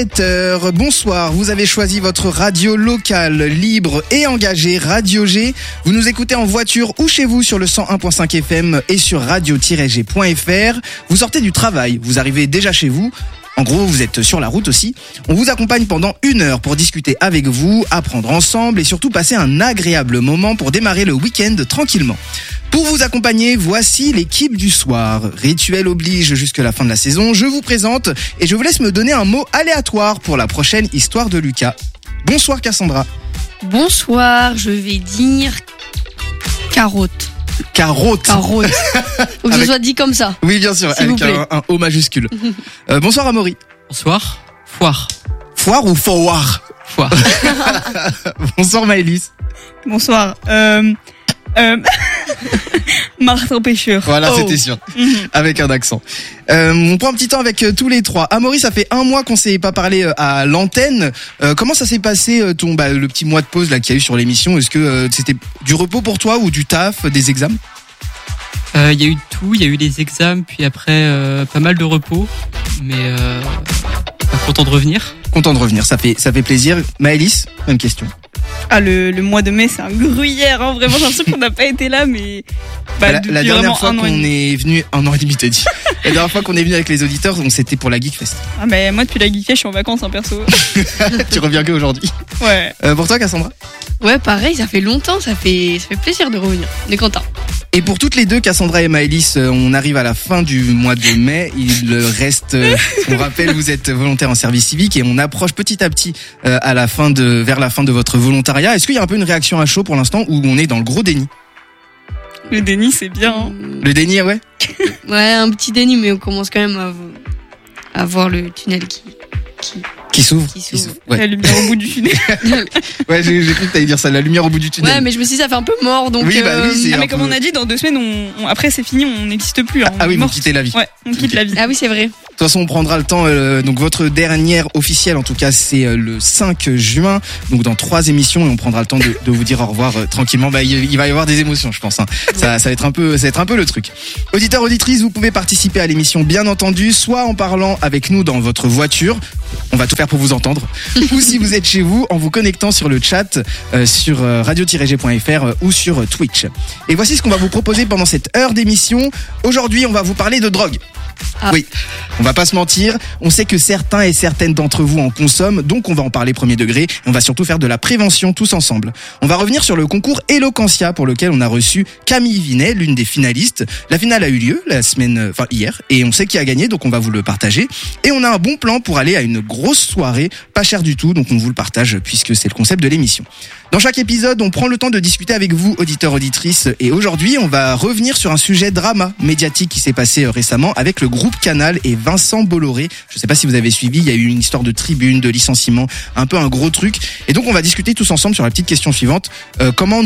7h, bonsoir, vous avez choisi votre radio locale, libre et engagée, Radio G. Vous nous écoutez en voiture ou chez vous sur le 101.5 FM et sur radio-g.fr. Vous sortez du travail, vous arrivez déjà chez vous. En gros, vous êtes sur la route aussi. On vous accompagne pendant 1 heure pour discuter avec vous, apprendre ensemble et surtout passer un agréable moment pour démarrer le week-end tranquillement. Pour vous accompagner, voici l'équipe du soir. Rituel oblige jusqu'à la fin de la saison. Je vous présente et je vous laisse me donner un mot aléatoire pour la prochaine histoire de Lucas. Bonsoir Cassandra. Bonsoir, je vais dire carotte. Carotte. Faut que ce soit dit comme ça. Oui, bien sûr, avec un O majuscule. Bonsoir Amaury. Bonsoir. Foire. Foire ou foire? Foire. Bonsoir Maëlys. Bonsoir. Martin pêcheur. Voilà, c'était sûr. Avec un accent. On prend un petit temps avec tous les trois. Amaury, ça fait 1 mois qu'on s'est pas parlé à l'antenne. Comment ça s'est passé le petit mois de pause là qu'il y a eu sur l'émission? Est-ce que c'était du repos pour toi ou du taf, des examens? Il y a eu tout, il y a eu les examens, puis après pas mal de repos, mais content de revenir. Content de revenir, ça fait plaisir. Maëlys, même question. Ah, le mois de mai, c'est un gruyère, hein. Vraiment, j'ai l'impression qu'on n'a pas été là, mais la dernière fois qu'on est venu, 1 an et demi, t'as dit. La dernière fois qu'on est venu avec les auditeurs, c'était pour la Geekfest. Ah, mais moi, depuis la Geekfest, je suis en vacances, perso. Tu reviens que aujourd'hui. Ouais. Pour toi, Cassandra? Ouais, pareil, ça fait longtemps, ça fait plaisir de revenir. On est content. Et pour toutes les deux, Cassandra et Maëlys, on arrive à la fin du mois de mai. Il reste, on rappelle, vous êtes volontaire en service civique et on approche petit à petit vers la fin de votre volontariat. Est-ce qu'il y a un peu une réaction à chaud pour l'instant ou on est dans le gros déni? Le déni, c'est bien. Hein. Le déni, ouais. Ouais, un petit déni, mais on commence quand même à voir le tunnel qui s'ouvre. Ouais. La lumière au bout du tunnel. Ouais, j'ai cru que t'allais dire ça, la lumière au bout du tunnel. Ouais, mais je me suis dit, ça fait un peu mort, donc. Oui, c'est mais comme on a dit, dans 2 semaines, après c'est fini, on n'existe plus. Hein, oui, vous quittez la vie. Ouais, on quitte la vie. Ah oui, c'est vrai. De toute façon, on prendra le temps. Donc votre dernière officielle, en tout cas, c'est le 5 juin. Donc dans 3 émissions, et on prendra le temps de vous dire au revoir tranquillement. Il va y avoir des émotions, je pense. Hein. Ça va être un peu le truc. Auditeurs, auditrices, vous pouvez participer à l'émission, bien entendu, soit en parlant avec nous dans votre voiture. On va tout faire pour vous entendre. Ou si vous êtes chez vous, en vous connectant sur le chat sur radio-g.fr ou sur Twitch. Et voici ce qu'on va vous proposer pendant cette heure d'émission. Aujourd'hui, on va vous parler de drogue. Ah. Oui, on va pas se mentir, on sait que certains et certaines d'entre vous en consomment, donc on va en parler premier degré et on va surtout faire de la prévention tous ensemble. On va revenir sur le concours Eloquentia pour lequel on a reçu Camille Vinet, l'une des finalistes. La finale a eu lieu hier et on sait qui a gagné, donc on va vous le partager. Et on a un bon plan pour aller à une grosse soirée, pas cher du tout, donc on vous le partage puisque c'est le concept de l'émission. Dans chaque épisode, on prend le temps de discuter avec vous, auditeurs, auditrices, et aujourd'hui, on va revenir sur un sujet drama médiatique qui s'est passé récemment avec le groupe Canal et Vincent Bolloré. Je sais pas si vous avez suivi, il y a eu une histoire de tribune, de licenciement, un peu un gros truc. Et donc, on va discuter tous ensemble sur la petite question suivante. Comment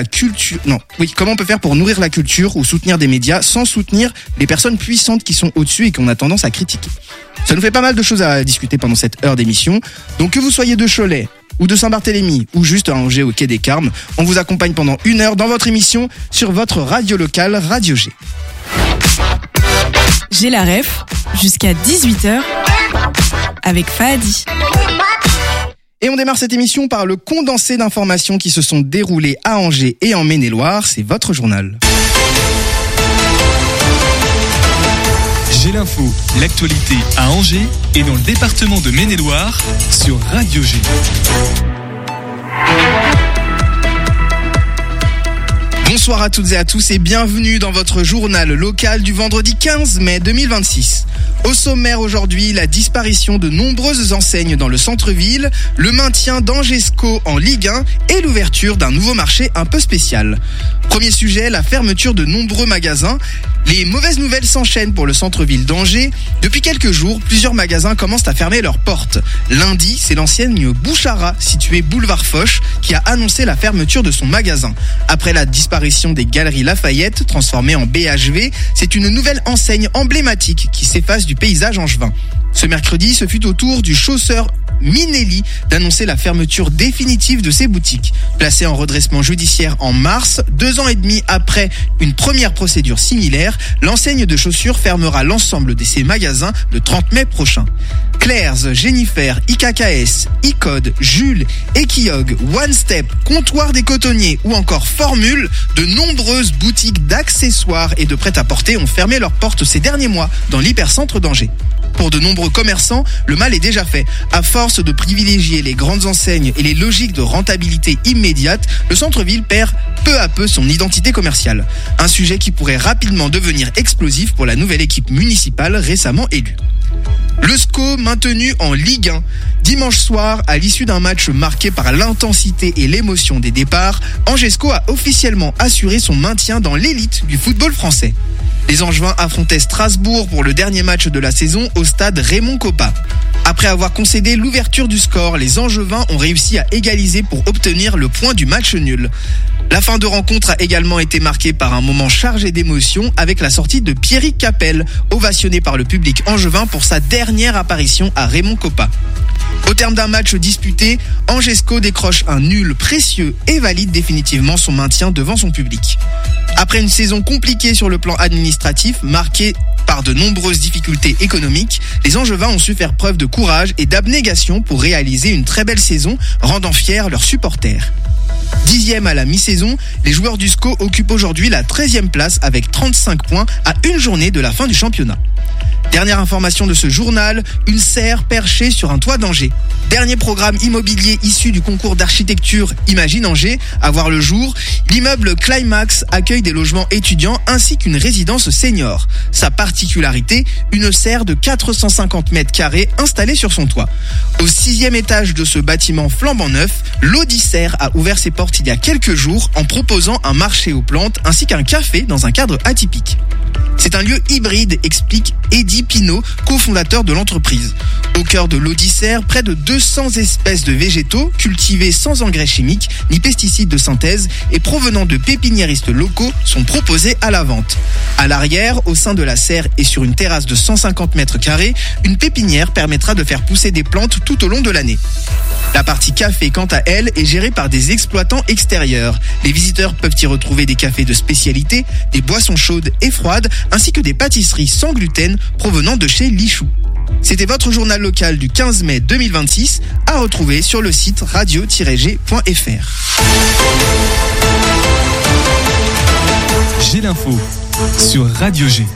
on peut faire pour nourrir la culture ou soutenir des médias sans soutenir les personnes puissantes qui sont au-dessus et qu'on a tendance à critiquer. Ça nous fait pas mal de choses à discuter pendant cette heure d'émission. Donc, que vous soyez de Cholet, ou de Saint-Barthélemy, ou juste à Angers au Quai des Carmes, on vous accompagne pendant 1 heure dans votre émission sur votre radio locale Radio G. J'ai la ref jusqu'à 18h avec Fahadi. Et on démarre cette émission par le condensé d'informations qui se sont déroulées à Angers et en Maine-et-Loire. C'est votre journal. J'ai l'info, l'actualité à Angers et dans le département de Maine-et-Loire sur Radio G. Bonsoir à toutes et à tous et bienvenue dans votre journal local du vendredi 15 mai 2026. Au sommaire aujourd'hui, la disparition de nombreuses enseignes dans le centre-ville, le maintien d'Angesco en Ligue 1 et l'ouverture d'un nouveau marché un peu spécial. Premier sujet, la fermeture de nombreux magasins. Les mauvaises nouvelles s'enchaînent pour le centre-ville d'Angers. Depuis quelques jours, plusieurs magasins commencent à fermer leurs portes. Lundi, c'est l'enseigne Bouchara, située boulevard Foch, qui a annoncé la fermeture de son magasin. Après la disparition des Galeries Lafayette, transformées en BHV, c'est une nouvelle enseigne emblématique qui s'efface du paysage angevin. Ce mercredi, ce fut au tour du chausseur Minelli d'annoncer la fermeture définitive de ses boutiques. Placé en redressement judiciaire en mars, 2 ans et demi après une première procédure similaire, l'enseigne de chaussures fermera l'ensemble de ses magasins le 30 mai prochain. Claire's, Jennifer, IKKS, iCode, Jules, Ekiog, One Step, Comptoir des Cotonniers ou encore Formule, de nombreuses boutiques d'accessoires et de prêt-à-porter ont fermé leurs portes ces derniers mois dans l'hypercentre d'Angers. Pour de nombreux commerçants, le mal est déjà fait. À force de privilégier les grandes enseignes et les logiques de rentabilité immédiate, le centre-ville perd peu à peu son identité commerciale. Un sujet qui pourrait rapidement devenir explosif pour la nouvelle équipe municipale récemment élue. Le SCO maintenu en Ligue 1. Dimanche soir, à l'issue d'un match marqué par l'intensité et l'émotion des départs, Angesco a officiellement assuré son maintien dans l'élite du football français. Les Angevins affrontaient Strasbourg pour le dernier match de la saison au stade Raymond Kopa. Après avoir concédé l'ouverture du score, les Angevins ont réussi à égaliser pour obtenir le point du match nul. La fin de rencontre a également été marquée par un moment chargé d'émotion avec la sortie de Pierrick Capel, ovationné par le public angevin pour sa dernière apparition à Raymond Kopa. Au terme d'un match disputé, Angesco décroche un nul précieux et valide définitivement son maintien devant son public. Après une saison compliquée sur le plan administratif, marquée par de nombreuses difficultés économiques, les Angevins ont su faire preuve de courage et d'abnégation pour réaliser une très belle saison, rendant fiers leurs supporters. 10e à la mi-saison, les joueurs du SCO occupent aujourd'hui la 13e place avec 35 points à une journée de la fin du championnat. Dernière information de ce journal, une serre perchée sur un toit d'Angers. Dernier programme immobilier issu du concours d'architecture Imagine Angers, à voir le jour, l'immeuble Climax accueille des logements étudiants ainsi qu'une résidence senior. Sa particularité, une serre de 450 mètres carrés installée sur son toit. Au 6e étage de ce bâtiment flambant neuf, l'Odyssère a ouvert ses portes il y a quelques jours en proposant un marché aux plantes ainsi qu'un café dans un cadre atypique. C'est un lieu hybride, explique Eddy Pinault, cofondateur de l'entreprise. Au cœur de l'Odyssère, près de 200 espèces de végétaux cultivés sans engrais chimiques ni pesticides de synthèse et provenant de pépiniéristes locaux sont proposés à la vente. À l'arrière, au sein de la serre et sur une terrasse de 150 mètres carrés, une pépinière permettra de faire pousser des plantes tout au long de l'année. La partie café, quant à elle, est gérée par des exploitants extérieurs. Les visiteurs peuvent y retrouver des cafés de spécialité, des boissons chaudes et froides, ainsi que des pâtisseries sans gluten provenant de chez Lichou. C'était votre journal local du 15 mai 2026, à retrouver sur le site radio-g.fr. J'ai l'info sur Radio G.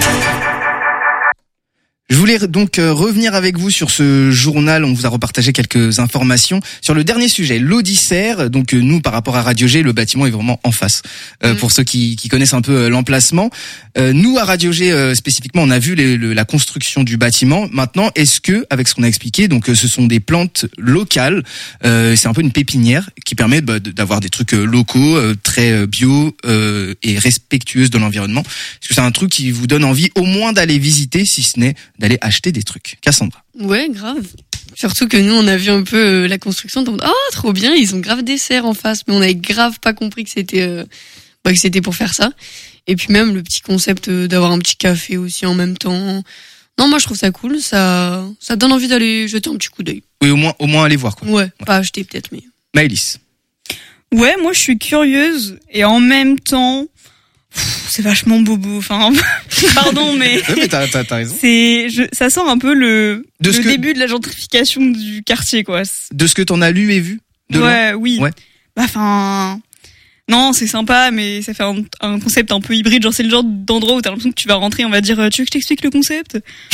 Je voulais donc revenir avec vous sur ce journal. On vous a repartagé quelques informations sur le dernier sujet, l'Odyssère. Donc nous, par rapport à Radio G, le bâtiment est vraiment en face. Pour ceux qui connaissent un peu l'emplacement, nous à Radio G spécifiquement, on a vu la construction du bâtiment. Maintenant, est-ce que, avec ce qu'on a expliqué, donc ce sont des plantes locales, c'est un peu une pépinière qui permet d'avoir des trucs locaux, très bio et respectueuses de l'environnement. Est-ce que c'est un truc qui vous donne envie au moins d'aller visiter, si ce n'est d'aller acheter des trucs? Cassandra. Ouais, grave. Surtout que nous, on a vu un peu la construction. Oh, trop bien, ils ont grave des serres en face. Mais on avait grave pas compris que c'était pour faire ça. Et puis même le petit concept d'avoir un petit café aussi en même temps. Non, moi je trouve ça cool. Ça donne envie d'aller jeter un petit coup d'œil. Oui, au moins aller voir, quoi. Ouais. Pas acheter peut-être, mais... Maëlys. Ouais, moi je suis curieuse et en même temps... c'est vachement bobo, enfin, pardon, mais. Ouais, mais t'as raison. Ça sent un peu le début de la gentrification du quartier, quoi. De ce que t'en as lu et vu? Ouais, oui. Ouais. Bah, enfin, non, c'est sympa, mais ça fait un concept un peu hybride, genre c'est le genre d'endroit où t'as l'impression que tu vas rentrer, on va dire, tu veux que je t'explique le concept?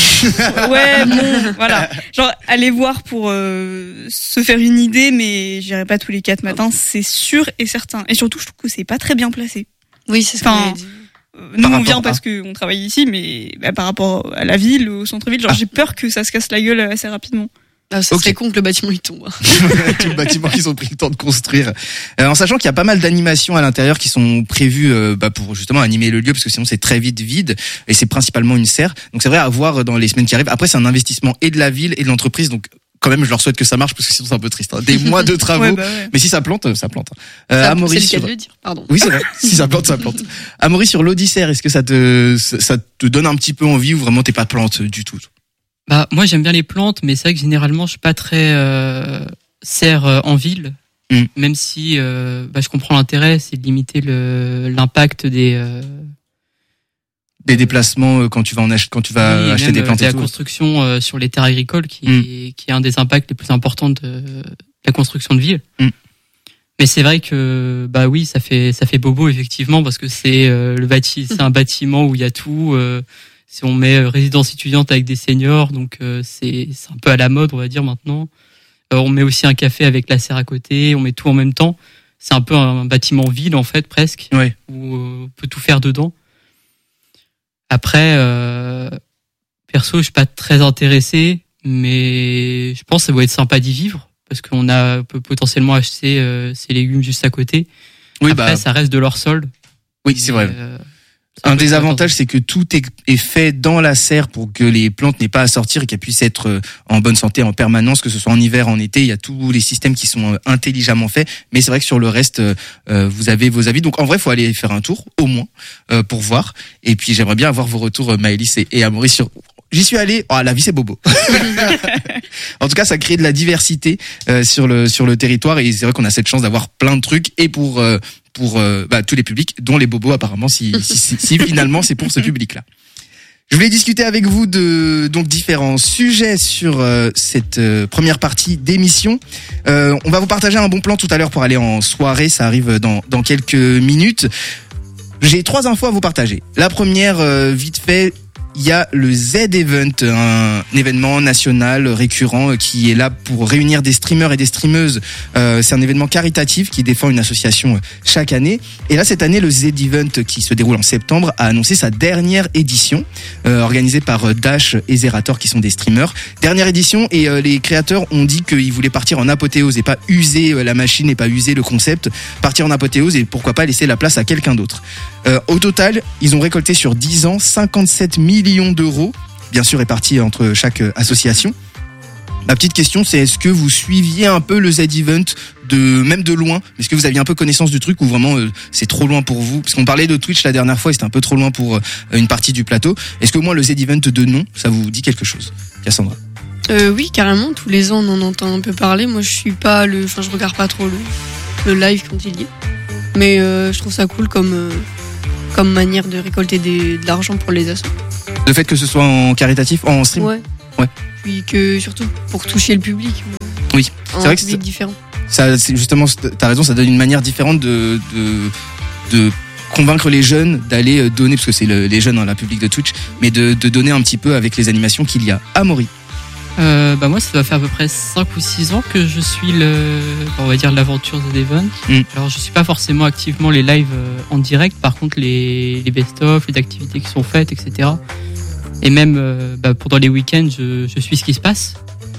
Ouais, bon, voilà. Genre, aller voir pour se faire une idée, mais j'irai pas tous les 4 matins, c'est sûr et certain. Et surtout, je trouve que c'est pas très bien placé. Oui, c'est ça. Enfin, nous on vient parce qu'on travaille ici, mais par rapport à la ville, au centre-ville, genre j'ai peur que ça se casse la gueule assez rapidement. Ah, ça serait con que le bâtiment il tombe. Tout le bâtiment qu'ils ont pris le temps de construire. En sachant qu'il y a pas mal d'animations à l'intérieur qui sont prévues pour justement animer le lieu, parce que sinon c'est très vite vide et c'est principalement une serre. Donc c'est vrai à voir dans les semaines qui arrivent. Après c'est un investissement et de la ville et de l'entreprise, donc quand même je leur souhaite que ça marche parce que sinon c'est un peu triste. Des mois de travaux, ouais. Mais si ça plante, ça plante. Amaury, c'est le cas de le dire. Pardon. Oui c'est vrai. Si ça plante, ça plante. Amaury, sur l'Odyssère, est-ce que ça te donne un petit peu envie ou vraiment t'es pas plante du tout? Bah moi j'aime bien les plantes, mais c'est vrai que généralement je suis pas très serre en ville. Même si je comprends l'intérêt, c'est de limiter l'impact des déplacements quand tu vas acheter des plantes et la tout. construction sur les terres agricoles qui est un des impacts les plus importants de la construction de ville. Mais c'est vrai que ça fait bobo effectivement parce que c'est c'est un bâtiment où il y a tout. Si on met résidence étudiante avec des seniors, donc c'est un peu à la mode on va dire maintenant. On met aussi un café avec la serre à côté, on met tout en même temps. C'est un peu un bâtiment vide en fait presque, où on peut tout faire dedans. Après, perso, je suis pas très intéressé, mais je pense que ça va être sympa d'y vivre parce qu'on peut potentiellement acheter ses légumes juste à côté. Oui, après, ça reste de leur sol. Oui, c'est vrai. Un des avantages, c'est que tout est fait dans la serre pour que les plantes n'aient pas à sortir et qu'elles puissent être en bonne santé en permanence, que ce soit en hiver, en été. Il y a tous les systèmes qui sont intelligemment faits. Mais c'est vrai que sur le reste, vous avez vos avis. Donc en vrai, il faut aller faire un tour, au moins, pour voir. Et puis j'aimerais bien avoir vos retours, Maëlys et Amaury, sur... J'y suis allé. Oh, la vie c'est bobo. En tout cas, ça crée de la diversité sur le territoire et c'est vrai qu'on a cette chance d'avoir plein de trucs et pour tous les publics, dont les bobos apparemment, si finalement c'est pour ce public-là. Je voulais discuter avec vous de donc différents sujets sur cette première partie d'émission. On va vous partager un bon plan tout à l'heure pour aller en soirée. Ça arrive dans quelques minutes. J'ai 3 infos à vous partager. La première, vite fait. Il y a le Z-Event, un événement national récurrent qui est là pour réunir des streamers et des streameuses. C'est un événement caritatif qui défend une association chaque année. Et là, cette année, le Z-Event qui se déroule en septembre a annoncé sa dernière édition, organisée par Dash et Zerator qui sont des streamers. Dernière édition et les créateurs ont dit qu'ils voulaient partir en apothéose et pas user la machine et pas user le concept. Partir en apothéose et pourquoi pas laisser la place à quelqu'un d'autre. Au total, ils ont récolté sur 10 ans 57 millions d'euros, bien sûr répartis entre chaque association. Ma petite question, c'est est-ce que vous suiviez un peu le Z-Event même de loin? Est-ce que vous aviez un peu connaissance du truc ou vraiment c'est trop loin pour vous? Parce qu'on parlait de Twitch la dernière fois et c'était un peu trop loin pour une partie du plateau. Est-ce que au moins le Z-Event de nom, ça vous dit quelque chose? Cassandra? Oui, carrément. Tous les ans, on en entend un peu parler. Moi, je regarde pas trop le live quand il y est. Mais je trouve ça cool comme manière de récolter de l'argent pour les assos. Le fait que ce soit en caritatif, en stream? Ouais. Puis que surtout pour toucher le public. Oui, c'est vrai que c'est différent. Ça, c'est justement, t'as raison, ça donne une manière différente de convaincre les jeunes d'aller donner, parce que c'est les jeunes dans la public de Twitch, mais de donner un petit peu avec les animations qu'il y a. Amaury. Moi, ça doit faire à peu près 5 ou 6 ans que je suis l'aventure de Devon. Alors, je suis pas forcément activement les lives en direct. Par contre, les best-of, les activités qui sont faites, etc. Et même pendant les week-ends, je suis ce qui se passe.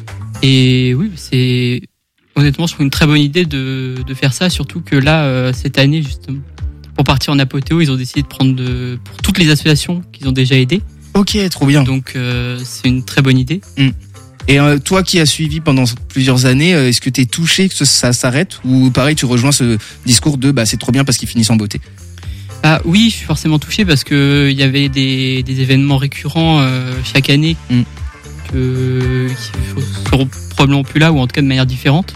Et oui, honnêtement, je trouve une très bonne idée de faire ça. Surtout que là, cette année, justement, pour partir en apothéose, ils ont décidé de prendre pour toutes les associations qu'ils ont déjà aidées. Ok, trop bien. Donc, c'est une très bonne idée. Et toi qui as suivi pendant plusieurs années, est-ce que t'es touché que ça s'arrête ou pareil tu rejoins ce discours de c'est trop bien parce qu'ils finissent en beauté? Oui, je suis forcément touché parce que il y avait des événements récurrents chaque année qui seront probablement plus là ou en tout cas de manière différente.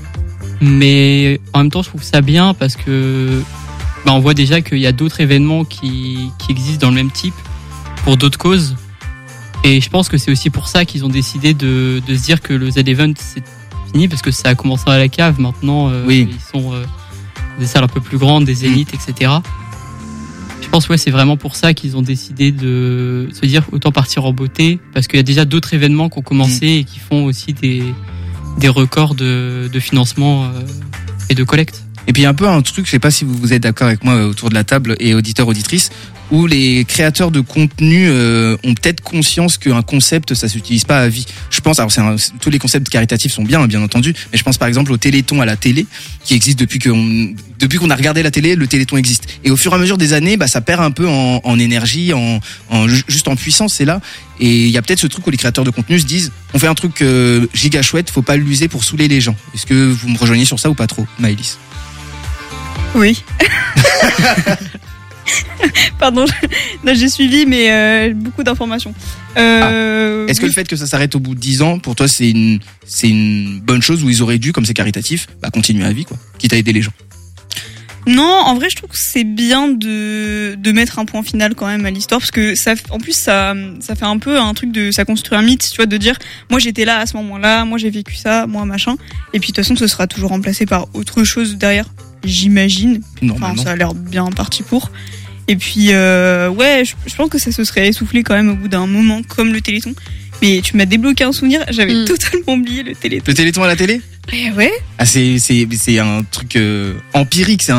Mais en même temps, je trouve ça bien parce que on voit déjà qu'il y a d'autres événements qui existent dans le même type pour d'autres causes. Et je pense que c'est aussi pour ça qu'ils ont décidé de se dire que le Z-Event c'est fini parce que ça a commencé à la cave. Maintenant, ils sont des salles un peu plus grandes, des zéniths, etc. Je pense c'est vraiment pour ça qu'ils ont décidé de se dire autant partir en beauté parce qu'il y a déjà d'autres événements qui ont commencé et qui font aussi des records de financement et de collecte. Et puis un peu un truc, je sais pas si vous êtes d'accord avec moi autour de la table et auditeurs, auditrices, où les créateurs de contenu ont peut-être conscience qu'un concept ça s'utilise pas à vie. Je pense, alors tous les concepts caritatifs sont bien entendu, mais je pense par exemple au Téléthon à la télé qui existe depuis qu'on a regardé la télé, le Téléthon existe. Et au fur et à mesure des années, ça perd un peu en énergie, juste en puissance, c'est là. Et il y a peut-être ce truc où les créateurs de contenu se disent, on fait un truc giga chouette, faut pas l'user pour saouler les gens. Est-ce que vous me rejoignez sur ça ou pas trop, Maëlys? Oui. Pardon, là j'ai suivi, mais beaucoup d'informations. Est-ce que le fait que ça s'arrête au bout de 10 ans, pour toi, c'est une bonne chose, où ils auraient dû, comme c'est caritatif, continuer à vie, quoi, quitte à aider les gens? Non, en vrai, je trouve que c'est bien de mettre un point final quand même à l'histoire, parce que en plus, ça fait un peu un truc ça construit un mythe, tu vois, de dire, moi j'étais là à ce moment-là, moi j'ai vécu ça, moi machin, et puis de toute façon, ce sera toujours remplacé par autre chose derrière, j'imagine. Enfin, ça a l'air bien parti pour. Et puis, ouais, je pense que ça se serait essoufflé quand même au bout d'un moment, comme le Téléthon. Mais tu m'as débloqué un souvenir, j'avais totalement oublié le Téléthon. Le Téléthon à la télé? Ouais. Ah, c'est un truc empirique, c'est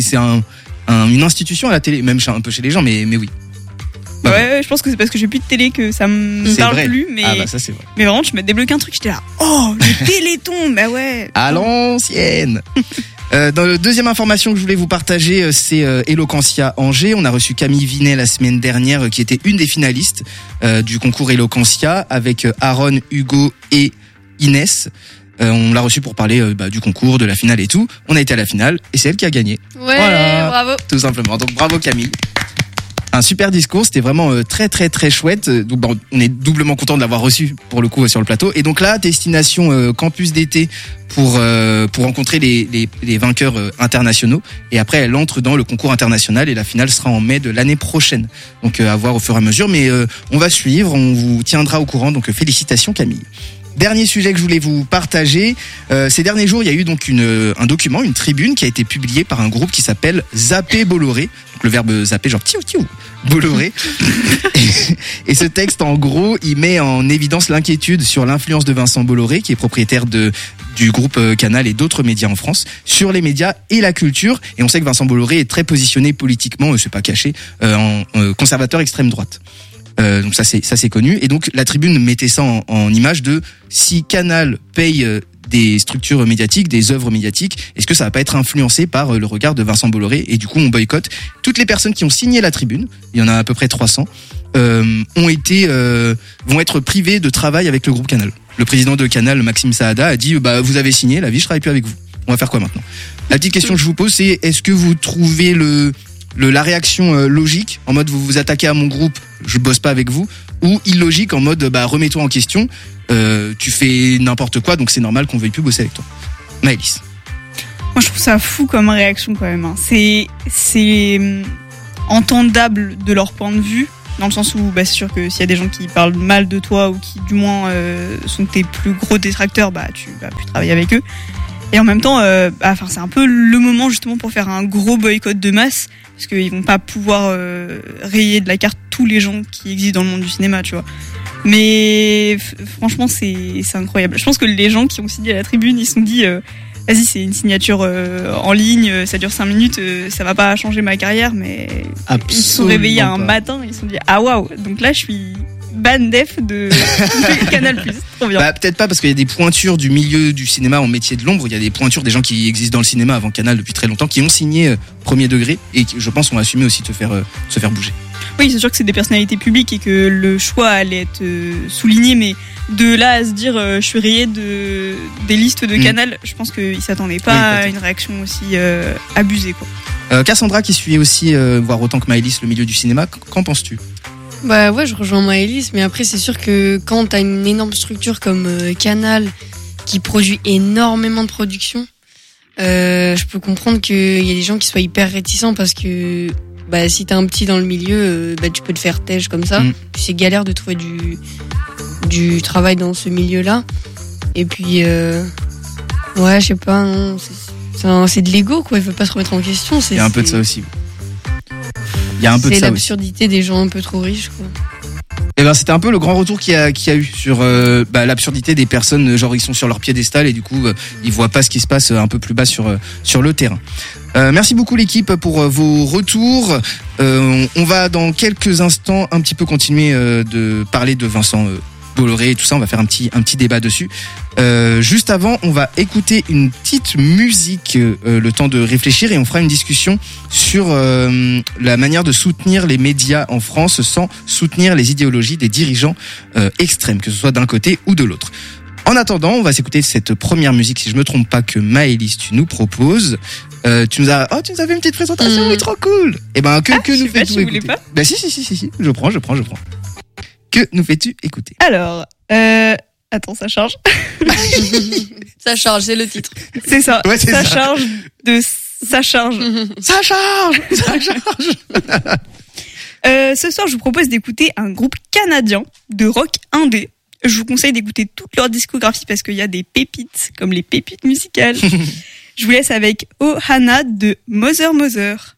une institution à la télé, même un peu chez les gens, mais oui. Ouais, je pense que c'est parce que j'ai plus de télé que ça me parle plus, mais. Ah bah ça c'est vrai. Mais vraiment, tu m'as débloqué un truc, j'étais là, oh, le Téléthon, bah ouais. À l'ancienne. Dans la deuxième information que je voulais vous partager, c'est Eloquentia Angers. On a reçu Camille Vinet la semaine dernière, qui était une des finalistes du concours Eloquentia, avec Aaron, Hugo et Inès. On l'a reçue pour parler du concours, de la finale et tout. On a été à la finale et c'est elle qui a gagné. Ouais, voilà, bravo. Tout simplement. Donc bravo Camille. Un super discours, c'était vraiment très très très chouette. Donc on est doublement content de l'avoir reçu pour le coup sur le plateau. Et donc là, destination campus d'été pour rencontrer les vainqueurs internationaux. Et après, elle entre dans le concours international et la finale sera en mai de l'année prochaine. Donc à voir au fur et à mesure, mais on va suivre, on vous tiendra au courant. Donc félicitations Camille. Dernier sujet que je voulais vous partager, ces derniers jours, il y a eu donc un document, une tribune qui a été publiée par un groupe qui s'appelle Zapper Bolloré. Donc le verbe zapper, genre tiou tiou, Bolloré. Et ce texte, en gros, il met en évidence l'inquiétude sur l'influence de Vincent Bolloré, qui est propriétaire du groupe Canal et d'autres médias en France, sur les médias et la culture. Et on sait que Vincent Bolloré est très positionné politiquement, c'est pas caché, en conservateur extrême droite. Donc ça c'est connu, et donc la tribune mettait ça en image de si Canal paye des structures médiatiques, des œuvres médiatiques, est-ce que ça va pas être influencé par le regard de Vincent Bolloré, et du coup on boycotte. Toutes les personnes qui ont signé la tribune, il y en a à peu près 300, vont être privées de travail avec le groupe Canal. Le président de Canal, Maxime Saada, a dit vous avez signé, la vie je travaille plus avec vous. On va faire quoi maintenant? La petite question que je vous pose, c'est est-ce que vous trouvez la réaction logique, en mode vous vous attaquez à mon groupe, je bosse pas avec vous, ou illogique en mode remets-toi en question, tu fais n'importe quoi, donc c'est normal qu'on veuille plus bosser avec toi. Maëlys. Moi je trouve ça fou comme réaction quand même. C'est entendable de leur point de vue, dans le sens où c'est sûr que s'il y a des gens qui parlent mal de toi ou qui du moins sont tes plus gros détracteurs, tu vas plus travailler avec eux. Et en même temps, c'est un peu le moment justement pour faire un gros boycott de masse, parce qu'ils vont pas pouvoir rayer de la carte tous les gens qui existent dans le monde du cinéma, tu vois. Mais franchement, c'est incroyable. Je pense que les gens qui ont signé à la tribune, ils se sont dit, vas-y, c'est une signature en ligne, ça dure 5 minutes, ça va pas changer ma carrière, mais absolument ils se sont réveillés un matin, ils se sont dit, ah waouh, donc là je suis ban def de Canal+. Trop bien. Peut-être pas, parce qu'il y a des pointures du milieu du cinéma en métier de l'ombre, il y a des pointures des gens qui existent dans le cinéma avant Canal depuis très longtemps, qui ont signé premier degré et qui, je pense, ont assumé aussi de se faire bouger. Oui, c'est sûr que c'est des personnalités publiques et que le choix allait être souligné, mais de là à se dire je suis rayé des listes de Canal, je pense qu'ils s'attendaient pas à une réaction aussi abusée, quoi. Cassandra, qui suit aussi, voire autant que Maëlys, le milieu du cinéma, qu'en penses-tu? Ouais, je rejoins Maëlys, mais après c'est sûr que quand t'as une énorme structure comme Canal qui produit énormément de production, je peux comprendre qu'il y a des gens qui soient hyper réticents, parce que si t'es un petit dans le milieu, tu peux te faire têche comme ça. C'est galère de trouver du travail dans ce milieu-là. Et puis je sais pas, non, c'est de l'ego, quoi. Il veut pas se remettre en question. Il y a un peu de ça aussi. Il y a un peu de ça aussi. C'est l'absurdité des gens un peu trop riches, quoi. Et c'était un peu le grand retour qu'il y a eu sur l'absurdité des personnes, genre ils sont sur leur piédestal et du coup ils voient pas ce qui se passe un peu plus bas sur le terrain. Merci beaucoup l'équipe pour vos retours. On va dans quelques instants un petit peu continuer de parler de Vincent Bolloré et tout ça, on va faire un petit débat dessus. Juste avant, on va écouter une petite musique, le temps de réfléchir, et on fera une discussion sur la manière de soutenir les médias en France sans soutenir les idéologies des dirigeants extrêmes, que ce soit d'un côté ou de l'autre. En attendant, on va s'écouter cette première musique, si je me trompe pas, que Maëlys, tu nous proposes. Tu nous as fait une petite présentation, oui, trop cool. Et ben, que nous fais-tu écouter? Bah si, je prends. Que nous fais-tu écouter? Alors, attends, ça charge. Ça charge, c'est le titre. C'est ça. Ouais, c'est ça. Ça charge. Ça charge. Ce soir, je vous propose d'écouter un groupe canadien de rock indé. Je vous conseille d'écouter toute leur discographie parce qu'il y a des pépites, comme les pépites musicales. Je vous laisse avec Ohana de Mother Mother.